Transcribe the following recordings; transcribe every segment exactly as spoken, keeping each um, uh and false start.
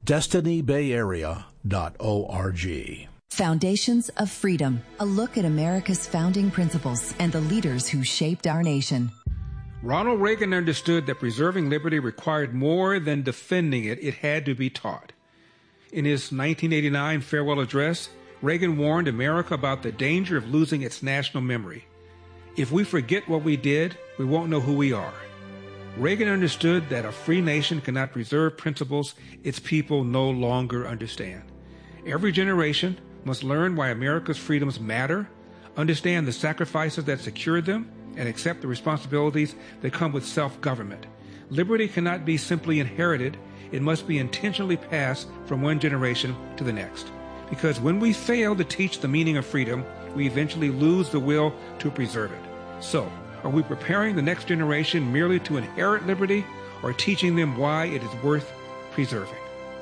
destiny bay area dot org. Foundations of Freedom, a look at America's founding principles and the leaders who shaped our nation. Ronald Reagan understood that preserving liberty required more than defending it. It had to be taught. In his nineteen eighty-nine farewell address, Reagan warned America about the danger of losing its national memory. If we forget what we did, we won't know who we are. Reagan understood that a free nation cannot preserve principles its people no longer understand. Every generation must learn why America's freedoms matter, understand the sacrifices that secured them, and accept the responsibilities that come with self-government. Liberty cannot be simply inherited. It must be intentionally passed from one generation to the next. Because when we fail to teach the meaning of freedom, we eventually lose the will to preserve it. So, are we preparing the next generation merely to inherit liberty, or teaching them why it is worth preserving?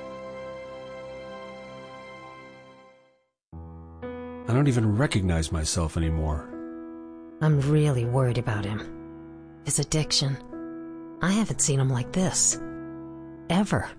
I don't even recognize myself anymore. I'm really worried about him. His addiction. I haven't seen him like this. Ever.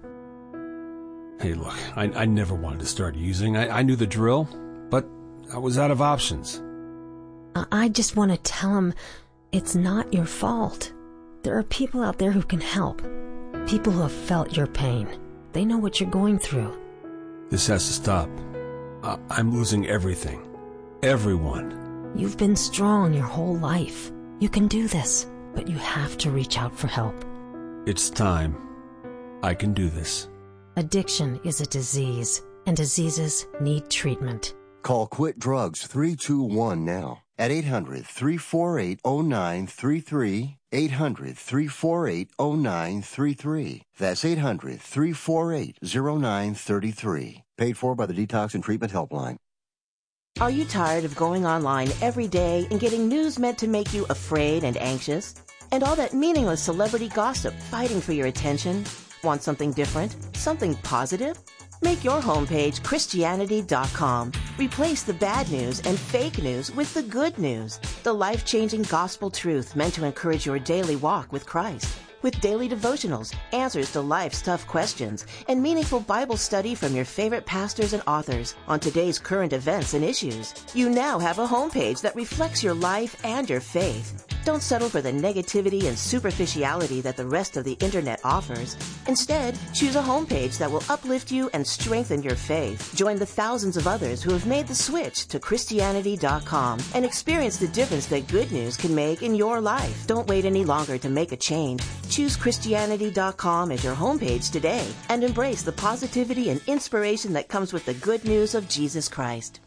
Hey, look, I, I never wanted to start using. I, I knew the drill, but I was out of options. I, I just want to tell him it's not your fault. There are people out there who can help. People who have felt your pain. They know what you're going through. This has to stop. I, I'm losing everything. Everyone. You've been strong your whole life. You can do this, but you have to reach out for help. It's time. I can do this. Addiction is a disease, and diseases need treatment. Call Quit Drugs three two one now at eight hundred, three four eight, oh nine three three, eight hundred, three four eight, oh nine three three. That's eight hundred, three four eight, oh nine three three. Paid for by the Detox and Treatment Helpline. Are you tired of going online every day and getting news meant to make you afraid and anxious? And all that meaningless celebrity gossip fighting for your attention? Want something different? Something positive? Make your homepage Christianity dot com. Replace the bad news and fake news with the good news. The life-changing gospel truth meant to encourage your daily walk with Christ. With daily devotionals, answers to life's tough questions, and meaningful Bible study from your favorite pastors and authors on today's current events and issues. You now have a homepage that reflects your life and your faith. Don't settle for the negativity and superficiality that the rest of the internet offers. Instead, choose a homepage that will uplift you and strengthen your faith. Join the thousands of others who have made the switch to Christianity dot com and experience the difference that good news can make in your life. Don't wait any longer to make a change. Choose Christianity dot com as your homepage today and embrace the positivity and inspiration that comes with the good news of Jesus Christ.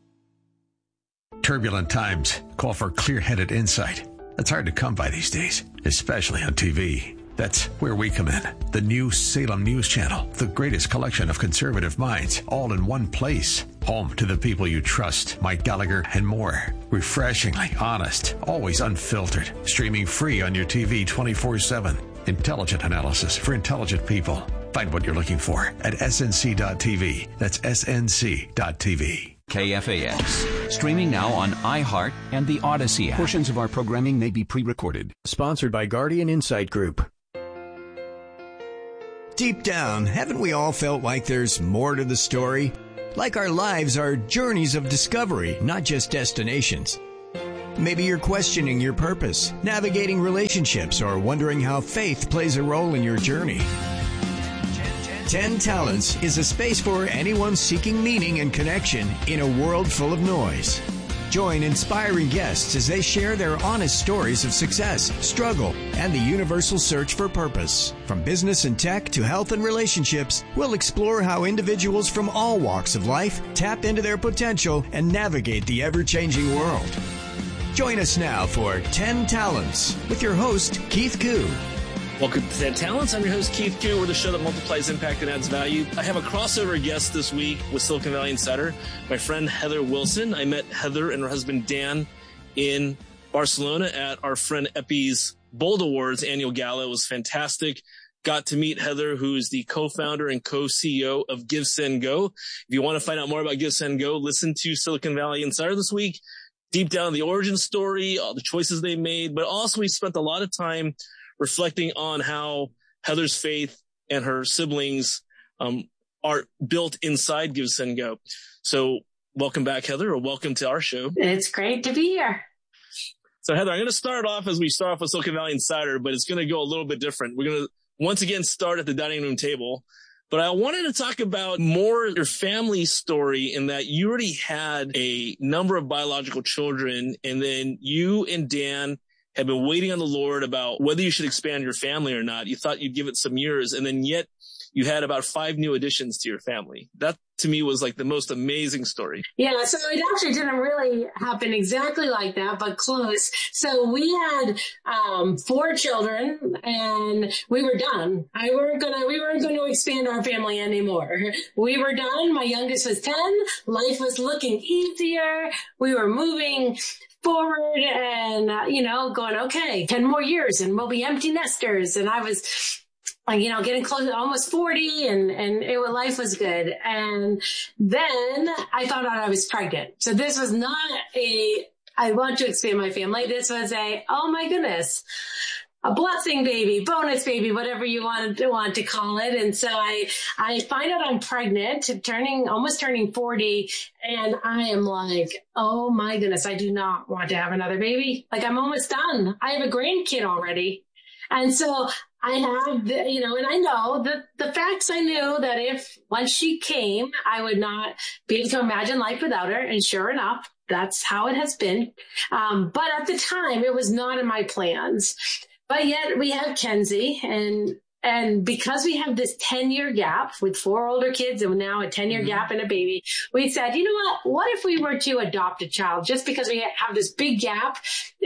Turbulent times call for clear-headed insight. That's hard to come by these days, especially on T V. That's where we come in. The new Salem News Channel, the greatest collection of conservative minds, all in one place. Home to the people you trust, Mike Gallagher and more. Refreshingly honest, always unfiltered. Streaming free on your T V twenty-four seven. Intelligent analysis for intelligent people. Find what you're looking for at S N C dot T V. That's S N C dot T V. K F A X. Streaming now on iHeart and the Odyssey app. Portions of our programming may be pre-recorded. Sponsored by Guardian Insight Group. Deep down, haven't we all felt like there's more to the story? Like our lives are journeys of discovery, not just destinations. Maybe you're questioning your purpose, navigating relationships, or wondering how faith plays a role in your journey. Ten Talents is a space for anyone seeking meaning and connection in a world full of noise. Join inspiring guests as they share their honest stories of success, struggle, and the universal search for purpose. From business and tech to health and relationships, we'll explore how individuals from all walks of life tap into their potential and navigate the ever-changing world. Join us now for ten Talents with your host, Keith Koo. Welcome to ten Talents. I'm your host, Keith Koo. We're the show that multiplies impact and adds value. I have a crossover guest this week with Silicon Valley Insider, my friend Heather Wilson. I met Heather and her husband Dan in Barcelona at our friend Epi's Bold Awards annual gala. It was fantastic. Got to meet Heather, who is the co-founder and co-C E O of GiveSendGo. If you want to find out more about GiveSendGo, listen to Silicon Valley Insider this week. Deep down the origin story, all the choices they made, but also we spent a lot of time reflecting on how Heather's faith and her siblings um, are built inside GiveSendGo. So welcome back, Heather, or welcome to our show. It's great to be here. So Heather, I'm going to start off as we start off with Silicon Valley Insider, but it's going to go a little bit different. We're going to once again start at the dining room table. But I wanted to talk about more your family story in that you already had a number of biological children, and then you and Dan have been waiting on the Lord about whether you should expand your family or not. You thought you'd give it some years, and then yet you had about five new additions to your family. That, to me, was like the most amazing story. Yeah, so it actually didn't really happen exactly like that, but close. So we had um, four children, and we were done. I weren't gonna, we weren't going to expand our family anymore. We were done. My youngest was ten. Life was looking easier. We were moving forward and, uh, you know, going, okay, ten more years, and we'll be empty nesters. And I was, like, you know, getting close to almost forty, and, and it, life was good. And then I found out I was pregnant. So this was not a, I want to expand my family. This was a, oh my goodness, a blessing baby, bonus baby, whatever you want to, want to call it. And so I, I find out I'm pregnant, turning, almost turning forty. And I am like, oh my goodness, I do not want to have another baby. Like, I'm almost done. I have a grandkid already. And so I have, the, you know, and I know the, the facts. I knew that if once she came, I would not be able to imagine life without her. And sure enough, that's how it has been. Um, but at the time, it was not in my plans. But yet we have Kenzie, and And because we have this ten year gap with four older kids and now a ten year mm-hmm. gap and a baby, we said, you know what? What if we were to adopt a child just because we have this big gap,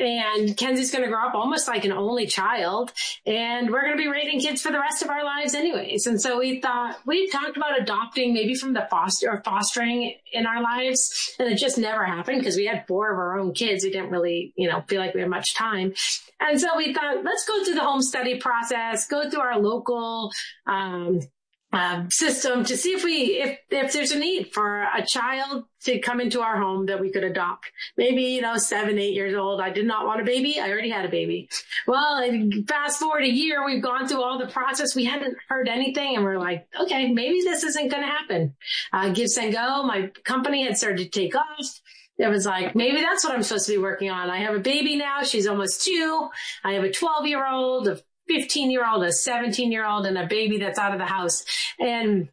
and Kenzie's going to grow up almost like an only child, and we're going to be raising kids for the rest of our lives anyways. And so we thought, we talked about adopting maybe from the foster or fostering in our lives. And it just never happened because we had four of our own kids. We didn't really, you know, feel like we had much time. And so we thought, let's go through the home study process, go through our local um, uh, system to see if we, if, if there's a need for a child to come into our home that we could adopt. Maybe, you know, seven, eight years old. I did not want a baby. I already had a baby. Well, fast forward a year, we've gone through all the process. We hadn't heard anything, and we're like, okay, maybe this isn't going to happen. Uh, GiveSendGo, my company, had started to take off. It was like, maybe that's what I'm supposed to be working on. I have a baby now. She's almost two. I have a twelve year old, a fifteen year old, a seventeen year old, and a baby that's out of the house. And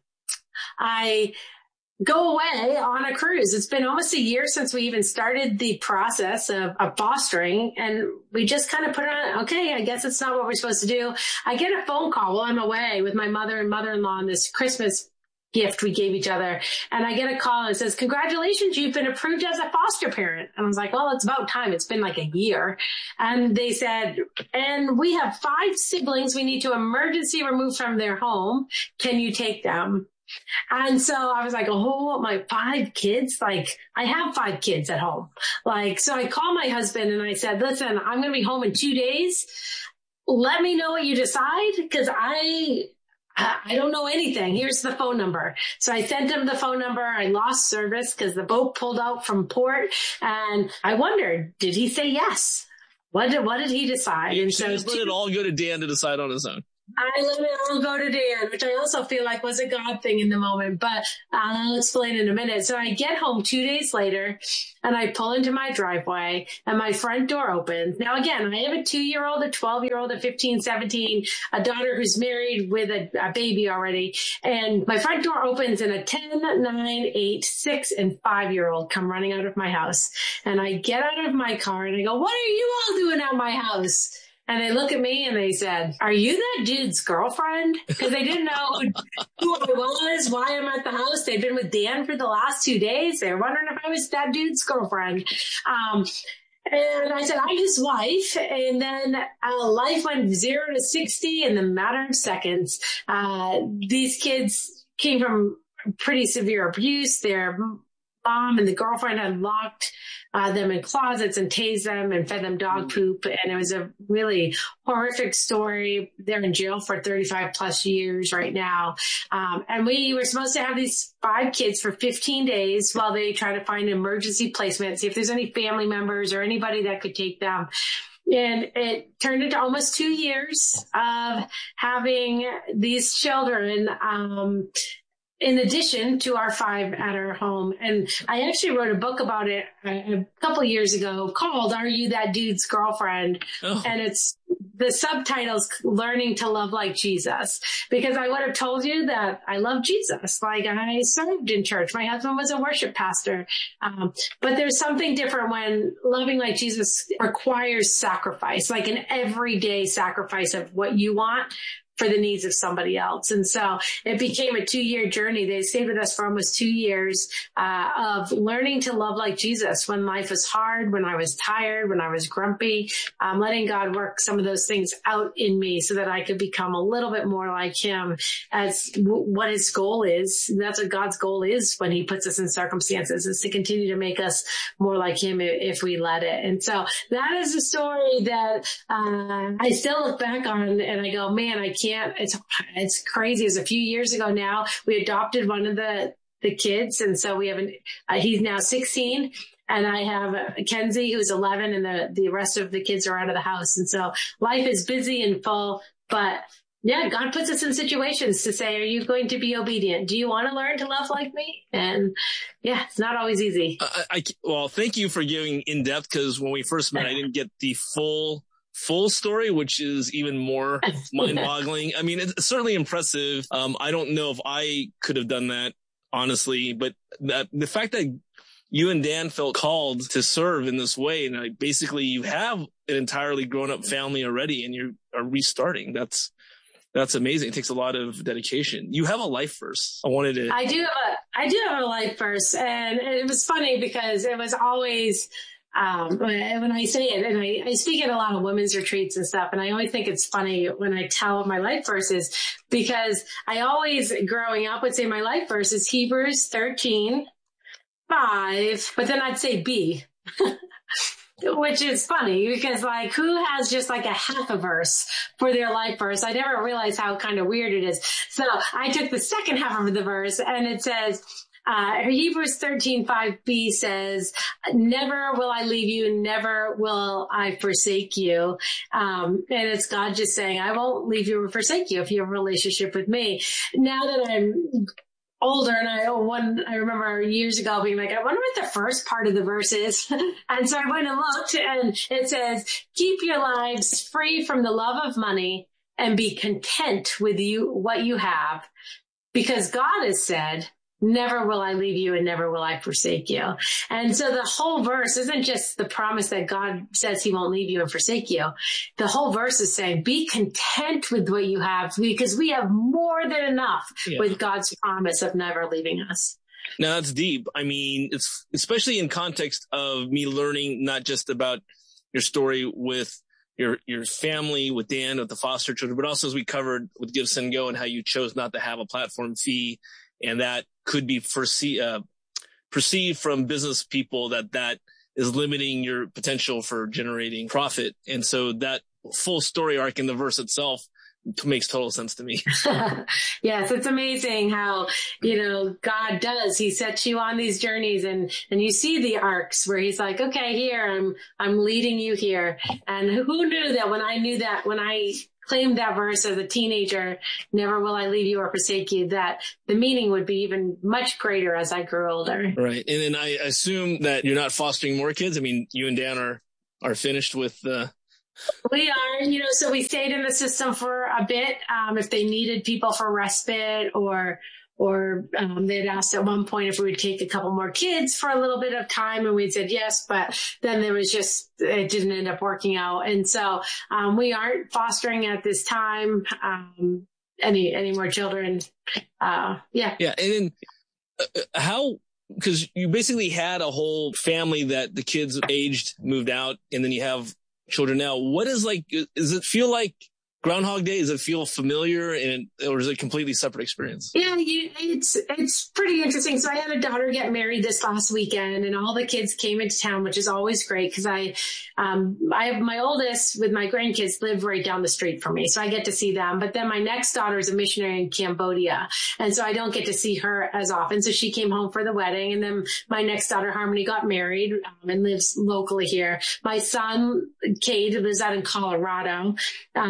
I go away on a cruise. It's been almost a year since we even started the process of, of fostering. And we just kind of put it on, okay, I guess it's not what we're supposed to do. I get a phone call while I'm away with my mother and mother-in-law on this Christmas gift we gave each other. And I get a call and it says, congratulations, you've been approved as a foster parent. And I was like, well, it's about time. It's been like a year. And they said, and we have five siblings we need to emergency remove from their home. Can you take them? And so I was like, oh, my five kids, like I have five kids at home. Like, so I called my husband and I said, listen, I'm going to be home in two days. Let me know what you decide, because I, I don't know anything. Here's the phone number. So I sent him the phone number. I lost service because the boat pulled out from port. And I wondered, did he say yes? What did, what did he decide? And so let it all go to Dan to decide on his own. I let it all go to Dan, which I also feel like was a God thing in the moment, but I'll explain in a minute. So I get home two days later and I pull into my driveway and my front door opens. Now, again, I have a two year old, a twelve year old, a fifteen, seventeen, a daughter who's married with a, a baby already. And my front door opens and a ten, nine, eight, six, and five year old come running out of my house. And I get out of my car and I go, what are you all doing at my house? And they look at me and they said, are you that dude's girlfriend? Because they didn't know who I was, why I'm at the house. They'd been with Dan for the last two days. They were wondering if I was that dude's girlfriend. Um, and I said, I'm his wife. And then uh, life went zero to sixty in the matter of seconds. Uh, these kids came from pretty severe abuse. Their mom and the girlfriend had locked Uh, them in closets and tased them and fed them dog poop. And it was a really horrific story. They're in jail for thirty-five plus years right now. Um, and we were supposed to have these five kids for fifteen days while they try to find an emergency placement, see if there's any family members or anybody that could take them. And it turned into almost two years of having these children. Um, in addition to our five at our home. And I actually wrote a book about it a, a couple of years ago called Are You That Dude's Girlfriend? Oh. And it's the subtitle's Learning to Love Like Jesus, because I would have told you that I love Jesus. Like, I served in church. My husband was a worship pastor. Um, but there's something different when loving like Jesus requires sacrifice, like an everyday sacrifice of what you want for the needs of somebody else. And so it became a two-year journey. They stayed with us for almost two years uh, of learning to love like Jesus when life was hard, when I was tired, when I was grumpy, um, letting God work some of those things out in me so that I could become a little bit more like him as w- what his goal is. That's what God's goal is when he puts us in circumstances, is to continue to make us more like him if we let it. And so that is a story that uh, I still look back on and I go, man, I can't Can't, it's, it's crazy. It was a few years ago now. We adopted one of the, the kids. And so we have an, uh, he's now sixteen and I have uh, Kenzie who's eleven and the, the rest of the kids are out of the house. And so life is busy and full, but yeah, God puts us in situations to say, are you going to be obedient? Do you want to learn to love like me? And yeah, it's not always easy. I, I well, thank you for giving in depth, because when we first met, I didn't get the full full story, which is even more mind-boggling. I mean, it's certainly impressive. Um, I don't know if I could have done that, honestly, but that, the fact that you and Dan felt called to serve in this way, and like, basically you have an entirely grown-up family already, and you are restarting. That's that's amazing. It takes a lot of dedication. You have a life verse. I wanted to. I do have a. I do have a life verse, and it was funny because it was always. Um, when I say it, and I, I speak at a lot of women's retreats and stuff, and I always think it's funny when I tell my life verses, because I always, growing up, would say my life verse is Hebrews thirteen, five, but then I'd say B, which is funny because, like, who has just like a half a verse for their life verse? I never realized how kind of weird it is. So I took the second half of the verse, and it says, Uh, Hebrews thirteen five b says, never will I leave you, never will I forsake you. Um, and it's God just saying, I won't leave you or forsake you if you have a relationship with me. Now that I'm older, and I one I remember years ago being like, I wonder what the first part of the verse is. And so I went and looked, and it says, keep your lives free from the love of money and be content with you what you have, because God has said, never will I leave you and never will I forsake you. And so the whole verse isn't just the promise that God says he won't leave you and forsake you. The whole verse is saying, be content with what you have, because we have more than enough yeah. with God's promise of never leaving us. Now that's deep. I mean, it's especially in context of me learning not just about your story with your your family, with Dan, with the foster children, but also as we covered with Give, Send, Go, and how you chose not to have a platform fee. And that could be foresee, uh, perceived from business people that that is limiting your potential for generating profit. And so that full story arc in the verse itself makes total sense to me. Yes, it's amazing how, you know, God does. He sets you on these journeys, and, and you see the arcs where he's like, okay, here, I'm, I'm leading you here. And who knew that when I knew that, when I claimed that verse as a teenager, never will I leave you or forsake you, that the meaning would be even much greater as I grew older. Right. And then I assume that you're not fostering more kids. I mean, you and Dan are, are finished with the... We are, you know, so we stayed in the system for a bit. Um, if they needed people for respite, or or um, they'd asked at one point if we would take a couple more kids for a little bit of time, and we said yes, but then there was just, it didn't end up working out. And so um, we aren't fostering at this time um, any any more children. Uh, yeah. Yeah. And then uh, how, because you basically had a whole family that the kids aged, moved out, and then you have children now. What is like, does it feel like Groundhog Day? Does it feel familiar, and or is it a completely separate experience? Yeah, you, it's it's pretty interesting. So I had a daughter get married this last weekend, and all the kids came into town, which is always great because I um I have my oldest with my grandkids live right down the street from me, so I get to see them. But then my next daughter is a missionary in Cambodia, and so I don't get to see her as often. So she came home for the wedding, and then my next daughter Harmony got married um, and lives locally here. My son Cade lives out in Colorado. Um,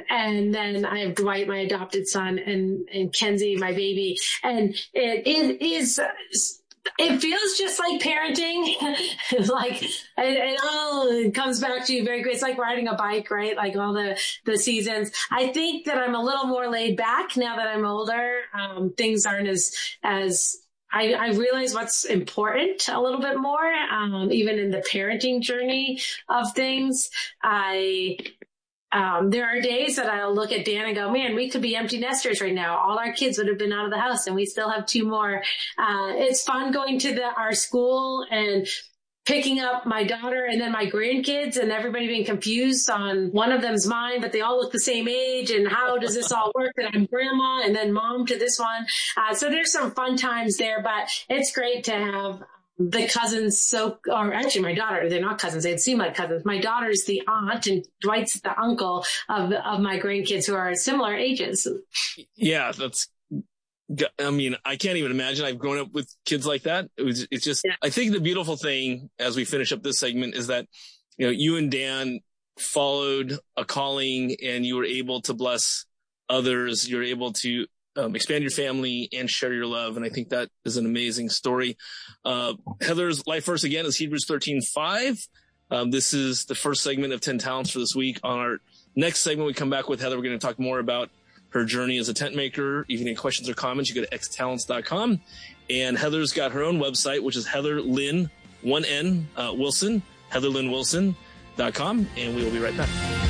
and then I have Dwight, my adopted son, and, and Kenzie, my baby. And it, it is, it feels just like parenting. Like it, it all comes back to you very quick. It's like riding a bike, right? Like all the, the seasons. I think that I'm a little more laid back now that I'm older. Um, things aren't as, as, I, I realize what's important a little bit more, um, even in the parenting journey of things. I, um, there are days that I'll look at Dan and go, man, we could be empty nesters right now. All our kids would have been out of the house and we still have two more. Uh, it's fun going to the, our school and picking up my daughter and then my grandkids and everybody being confused on one of them's mine, but they all look the same age. And how does this all work that I'm grandma and then mom to this one? Uh, so there's some fun times there, but it's great to have the cousins. So, or actually my daughter, they're not cousins. They seem like cousins. My daughter's the aunt and Dwight's the uncle of, of my grandkids who are similar ages. Yeah, that's, I mean, I can't even imagine. I've grown up with kids like that. It was, it's just, yeah. I think the beautiful thing as we finish up this segment is that, you know, you and Dan followed a calling and you were able to bless others. You're able to um, expand your family and share your love. And I think that is an amazing story. Uh, Heather's life verse again is Hebrews thirteen five. Um, this is the first segment of ten Talents for this week. On our next segment, we come back with Heather. We're going to talk more about her journey as a tent maker. If you have any questions or comments, you go to x talents dot com. And Heather's got her own website, which is Heather Lynn, one N, uh, Wilson, heather lynn wilson dot com. And we will be right back.